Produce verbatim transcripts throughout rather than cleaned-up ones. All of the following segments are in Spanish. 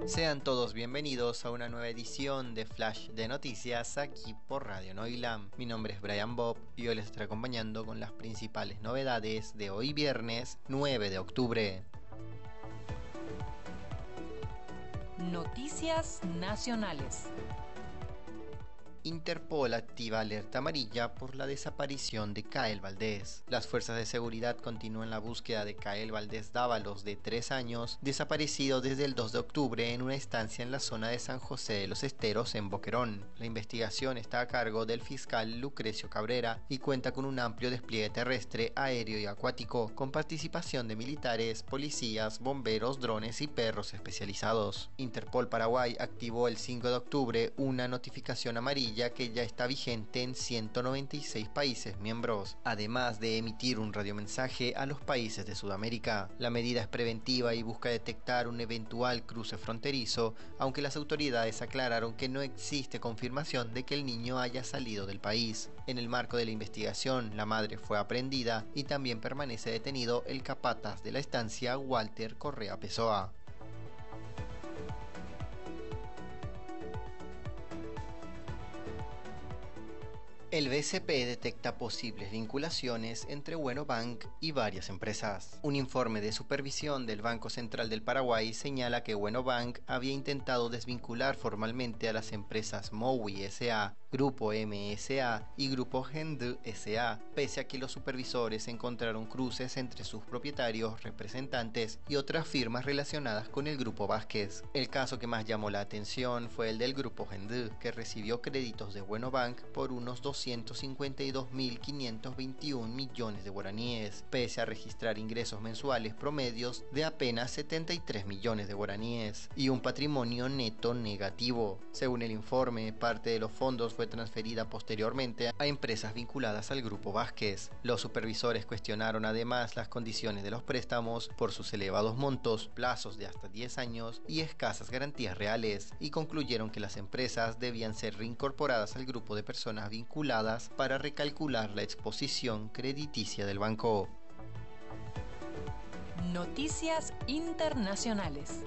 Sean todos bienvenidos a una nueva edición de Flash de Noticias aquí por Radio Noilam. Mi nombre es Brian Bob y hoy les estaré acompañando con las principales novedades de hoy viernes nueve de octubre. Noticias nacionales. Interpol activa alerta amarilla por la desaparición de Kael Valdés. Las fuerzas de seguridad continúan la búsqueda de Kael Valdés Dávalos, de tres años, desaparecido desde el dos de octubre en una estancia en la zona de San José de los Esteros, en Boquerón. La investigación está a cargo del fiscal Lucrecio Cabrera y cuenta con un amplio despliegue terrestre, aéreo y acuático, con participación de militares, policías, bomberos, drones y perros especializados. Interpol Paraguay activó el cinco de octubre una notificación amarilla que ya está vigente en ciento noventa y seis países miembros, además de emitir un radiomensaje a los países de Sudamérica. La medida es preventiva y busca detectar un eventual cruce fronterizo, aunque las autoridades aclararon que no existe confirmación de que el niño haya salido del país. En el marco de la investigación, la madre fue aprehendida y también permanece detenido el capataz de la estancia, Walter Correa Pessoa. El B C P detecta posibles vinculaciones entre Bueno Bank y varias empresas. Un informe de supervisión del Banco Central del Paraguay señala que Bueno Bank había intentado desvincular formalmente a las empresas Mowi S A, Grupo M S A y Grupo Gendu S A, pese a que los supervisores encontraron cruces entre sus propietarios, representantes y otras firmas relacionadas con el Grupo Vázquez. El caso que más llamó la atención fue el del Grupo Gendu, que recibió créditos de Bueno Bank por unos doscientos cincuenta y dos mil quinientos veintiún millones de guaraníes, pese a registrar ingresos mensuales promedios de apenas setenta y tres millones de guaraníes y un patrimonio neto negativo. Según el informe, parte de los fondos fue transferida posteriormente a empresas vinculadas al Grupo Vázquez. Los supervisores cuestionaron además las condiciones de los préstamos por sus elevados montos, plazos de hasta diez años y escasas garantías reales, y concluyeron que las empresas debían ser reincorporadas al grupo de personas vinculadas para recalcular la exposición crediticia del banco. Noticias internacionales.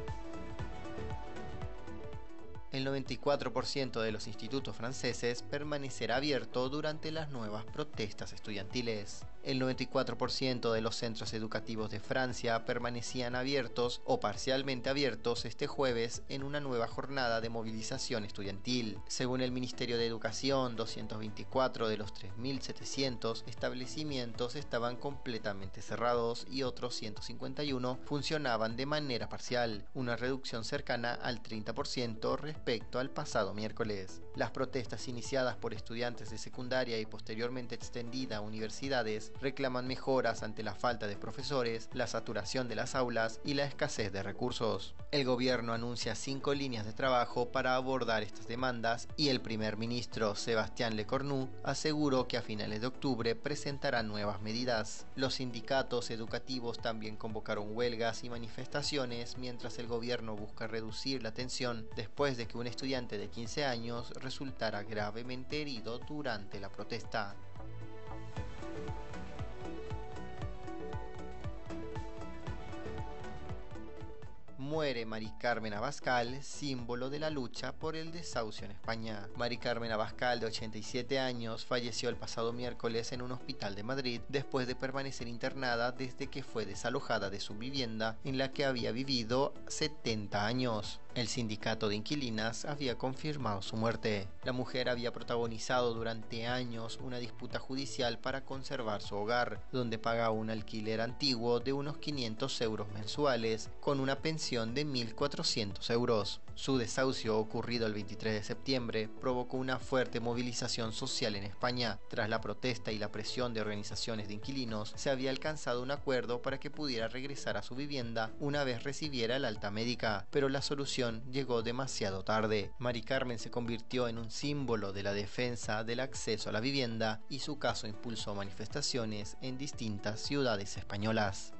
El noventa y cuatro por ciento de los institutos franceses permanecerá abierto durante las nuevas protestas estudiantiles. El noventa y cuatro por ciento de los centros educativos de Francia permanecían abiertos o parcialmente abiertos este jueves en una nueva jornada de movilización estudiantil. Según el Ministerio de Educación, doscientos veinticuatro de los tres mil setecientos establecimientos estaban completamente cerrados y otros ciento cincuenta y uno funcionaban de manera parcial, una reducción cercana al treinta por ciento respecto respecto al pasado miércoles. Las protestas iniciadas por estudiantes de secundaria y posteriormente extendida a universidades reclaman mejoras ante la falta de profesores, la saturación de las aulas y la escasez de recursos. El gobierno anuncia cinco líneas de trabajo para abordar estas demandas y el primer ministro Sébastien Lecornu aseguró que a finales de octubre presentará nuevas medidas. Los sindicatos educativos también convocaron huelgas y manifestaciones mientras el gobierno busca reducir la tensión después de que un estudiante de quince años resultara gravemente herido durante la protesta. Muere Mari Carmen Abascal, símbolo de la lucha por el desahucio en España. Mari Carmen Abascal, de ochenta y siete años, falleció el pasado miércoles en un hospital de Madrid después de permanecer internada desde que fue desalojada de su vivienda en la que había vivido setenta años. El sindicato de inquilinas había confirmado su muerte. La mujer había protagonizado durante años una disputa judicial para conservar su hogar, donde pagaba un alquiler antiguo de unos quinientos euros mensuales con una pensión de mil cuatrocientos euros. Su desahucio, ocurrido el veintitrés de septiembre, provocó una fuerte movilización social en España. Tras la protesta y la presión de organizaciones de inquilinos, se había alcanzado un acuerdo para que pudiera regresar a su vivienda una vez recibiera el alta médica, pero la solución llegó demasiado tarde. Mari Carmen se convirtió en un símbolo de la defensa del acceso a la vivienda y su caso impulsó manifestaciones en distintas ciudades españolas.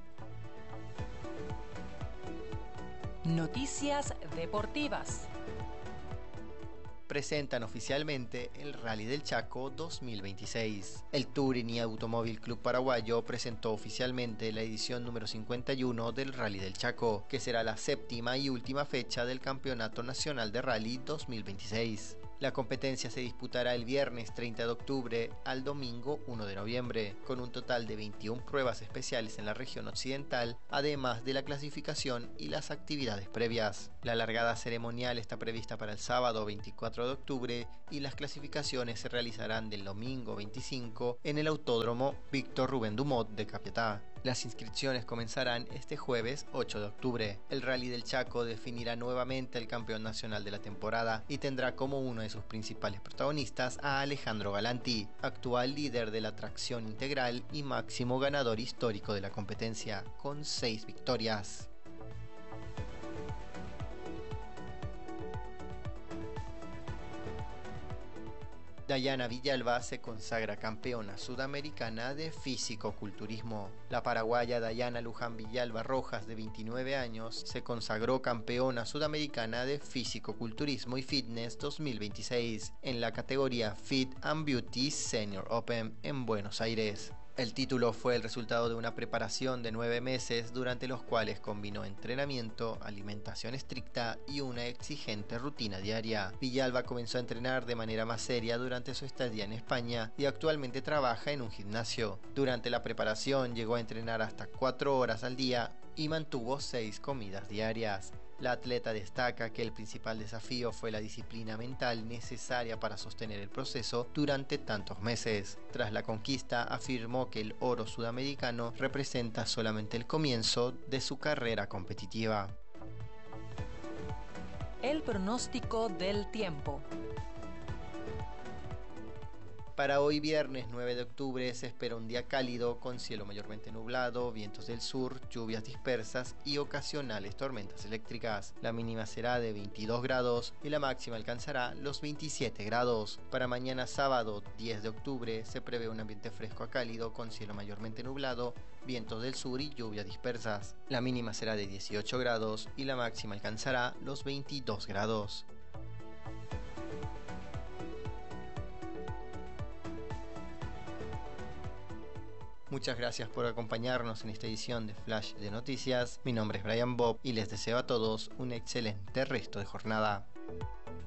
Noticias deportivas. presentan oficialmente el Rally del Chaco dos mil veintiséis. El Touring y Automóvil Club Paraguayo presentó oficialmente la edición número cincuenta y uno del Rally del Chaco, que será la séptima y última fecha del Campeonato Nacional de Rally dos mil veintiséis. La competencia se disputará el viernes treinta de octubre al domingo uno de noviembre, con un total de veintiuna pruebas especiales en la región occidental, además de la clasificación y las actividades previas. La largada ceremonial está prevista para el sábado veinticuatro de octubre y las clasificaciones se realizarán del domingo veinticinco en el Autódromo Víctor Rubén Dumont de Capiatá. Las inscripciones comenzarán este jueves ocho de octubre. El Rally del Chaco definirá nuevamente el campeón nacional de la temporada y tendrá como uno de sus principales protagonistas a Alejandro Galanti, actual líder de la tracción integral y máximo ganador histórico de la competencia, con seis victorias. Dayana Villalba se consagra campeona sudamericana de físico-culturismo. La paraguaya Dayana Luján Villalba Rojas, de veintinueve años, se consagró campeona sudamericana de físico-culturismo y fitness dos mil veintiséis en la categoría Fit and Beauty Senior Open en Buenos Aires. El título fue el resultado de una preparación de nueve meses durante los cuales combinó entrenamiento, alimentación estricta y una exigente rutina diaria. Villalba comenzó a entrenar de manera más seria durante su estadía en España y actualmente trabaja en un gimnasio. Durante la preparación llegó a entrenar hasta cuatro horas al día y mantuvo seis comidas diarias. La atleta destaca que el principal desafío fue la disciplina mental necesaria para sostener el proceso durante tantos meses. Tras la conquista, afirmó que el oro sudamericano representa solamente el comienzo de su carrera competitiva. El pronóstico del tiempo. Para hoy viernes nueve de octubre se espera un día cálido con cielo mayormente nublado, vientos del sur, lluvias dispersas y ocasionales tormentas eléctricas. La mínima será de veintidós grados y la máxima alcanzará los veintisiete grados. Para mañana sábado diez de octubre se prevé un ambiente fresco a cálido con cielo mayormente nublado, vientos del sur y lluvias dispersas. La mínima será de dieciocho grados y la máxima alcanzará los veintidós grados. Muchas gracias por acompañarnos en esta edición de Flash de Noticias. Mi nombre es Brian Bob y les deseo a todos un excelente resto de jornada.